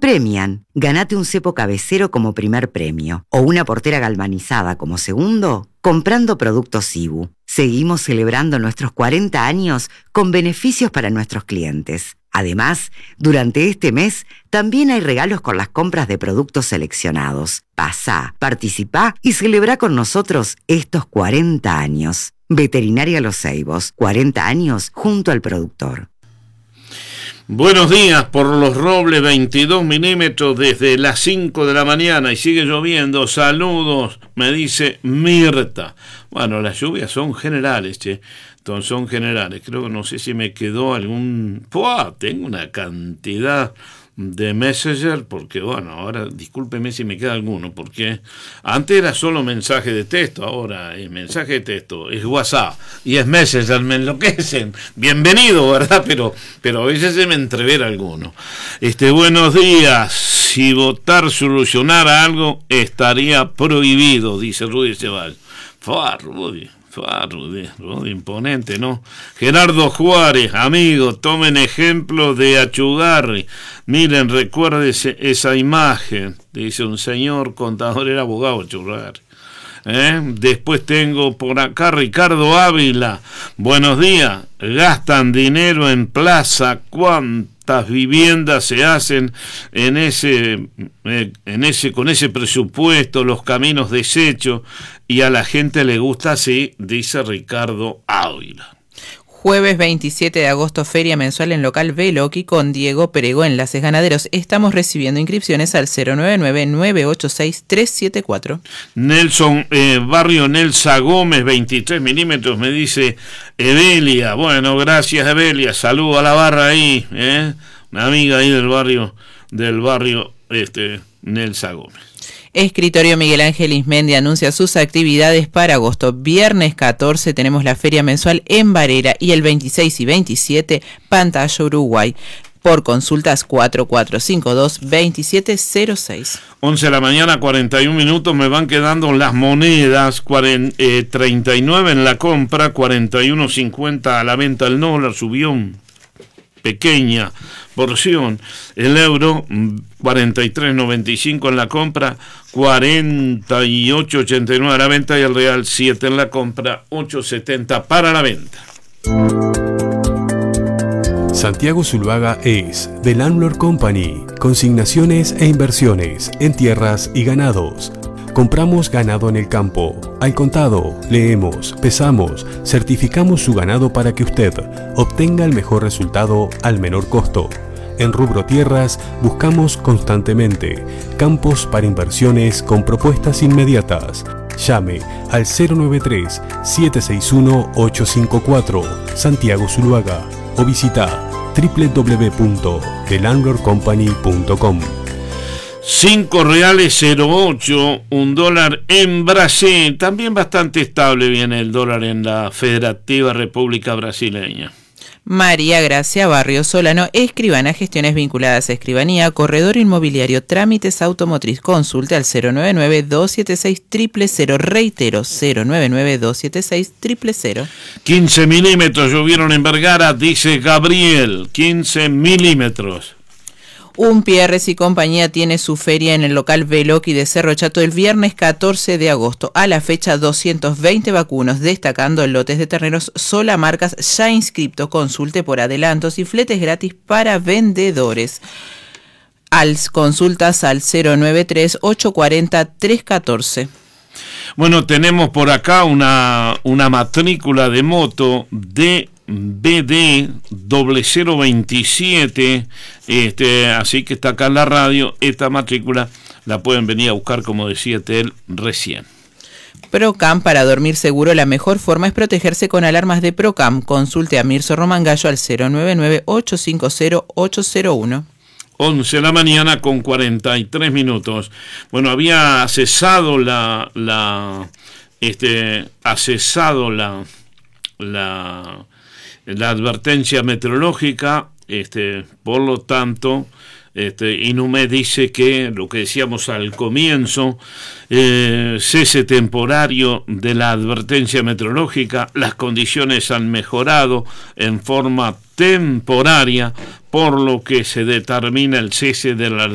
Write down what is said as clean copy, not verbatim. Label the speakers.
Speaker 1: premian. Ganate un cepo cabecero como primer premio o una portera galvanizada como segundo comprando productos Sibu. Seguimos celebrando nuestros 40 años con beneficios para nuestros clientes. Además, durante este mes también hay regalos con las compras de productos seleccionados. Pasá, participá y celebrá con nosotros estos 40 años. Veterinaria Los Ceibos, 40 años junto al productor.
Speaker 2: Buenos días, por Los Robles 22 milímetros desde las 5 de la mañana y sigue lloviendo. Saludos, me dice Mirta. Bueno, las lluvias son generales, son generales. Creo que no sé si me quedó algún... Tengo una cantidad de Messenger, porque bueno, ahora discúlpeme si me queda alguno, porque antes era solo mensaje de texto, ahora es mensaje de texto, es WhatsApp y es Messenger, me enloquecen. Bienvenido, ¿verdad? Pero a veces se me entrevera alguno. Buenos días, si votar solucionara algo estaría prohibido, dice Rudy Ceballos. Rudy, imponente, ¿no? Gerardo Juárez, amigos, tomen ejemplo de Achugarri. Miren, recuérdese esa imagen, dice un señor contador, era abogado Achugarri. Después tengo por acá Ricardo Ávila. Buenos días, gastan dinero en plaza, ¿cuántas viviendas se hacen con ese presupuesto, los caminos deshechos? Y a la gente le gusta así, dice Ricardo Ávila.
Speaker 3: Jueves 27 de agosto, feria mensual en local Veloqui con Diego Perego, Enlaces Ganaderos. Estamos recibiendo inscripciones al 099-986-374. Nelson,
Speaker 2: barrio Nelsa Gómez, 23 milímetros, me dice Evelia. Bueno, gracias Evelia, saludo a la barra ahí, una amiga ahí del barrio Nelsa Gómez.
Speaker 3: Escritorio Miguel Ángel Ismendi anuncia sus actividades para agosto. Viernes 14 tenemos la feria mensual en Varela y el 26 y 27 Pantalla Uruguay. Por consultas 4452-2706.
Speaker 2: 11 de la mañana, 41 minutos, me van quedando las monedas, 39 en la compra, 41.50 a la venta, el dólar subió pequeña porción, el euro 43.95 en la compra, 48.89 a la venta y el real 7 en la compra, 8.70 para la venta.
Speaker 4: Santiago Zuluaga es The Landlord Company, consignaciones e inversiones en tierras y ganados. Compramos ganado en el campo, al contado, leemos, pesamos, certificamos su ganado para que usted obtenga el mejor resultado al menor costo. En rubro tierras buscamos constantemente campos para inversiones con propuestas inmediatas. Llame al 093-761-854 Santiago Zuluaga o visita www.thelandlordcompany.com.
Speaker 2: 5 reales 08, un dólar en Brasil. También bastante estable viene el dólar en la Federativa República Brasileña.
Speaker 3: María Gracia Barrio Solano, escribana, gestiones vinculadas a escribanía, corredor inmobiliario, trámites automotriz. Consulte al 099-276-000, reitero, 099-276-000.
Speaker 2: 15 milímetros llovieron en Vergara, dice Gabriel, 15 milímetros.
Speaker 3: Un Pierres y compañía tiene su feria en el local Veloqui de Cerro Chato el viernes 14 de agosto. A la fecha 220 vacunos, destacando en lotes de terneros sola marcas ya inscriptos. Consulte por adelantos y fletes gratis para vendedores. Consultas al 093-840-314.
Speaker 2: Bueno, tenemos por acá una matrícula de moto de BD 0027, así que está acá en la radio. Esta matrícula la pueden venir a buscar, como decía él recién.
Speaker 3: Procam, para dormir seguro, la mejor forma es protegerse con alarmas de Procam. Consulte a Mirso Romangallo al 099-850-801.
Speaker 2: 11 de la mañana con 43 minutos. Bueno, había cesado la advertencia meteorológica, por lo tanto, Inumé dice que lo que decíamos al comienzo, cese temporario de la advertencia meteorológica, las condiciones han mejorado en forma temporaria, por lo que se determina el cese de la